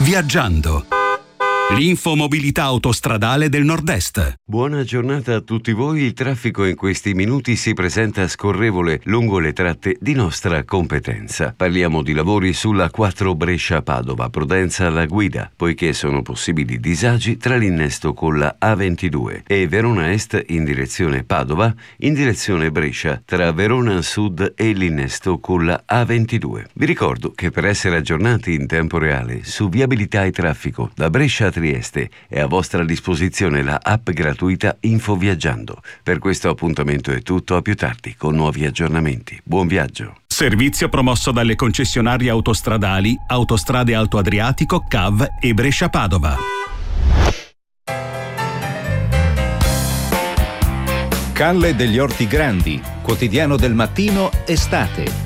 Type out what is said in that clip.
Viaggiando. L'infomobilità autostradale del Nord-Est. Buona giornata a tutti voi. Il traffico in questi minuti si presenta scorrevole lungo le tratte di nostra competenza. Parliamo di lavori sulla 4 Brescia-Padova, prudenza alla guida, poiché sono possibili disagi tra l'innesto con la A22 e Verona Est in direzione Padova, in direzione Brescia, tra Verona Sud e l'innesto con la A22. Vi ricordo che per essere aggiornati in tempo reale su viabilità e traffico da Brescia a Trieste è a vostra disposizione la app gratuita Info Viaggiando. Per questo appuntamento è tutto, a più tardi con nuovi aggiornamenti. Buon viaggio. Servizio promosso dalle concessionarie autostradali Autostrade Alto Adriatico, CAV e Brescia-Padova. Calle degli Orti Grandi, quotidiano del mattino, estate.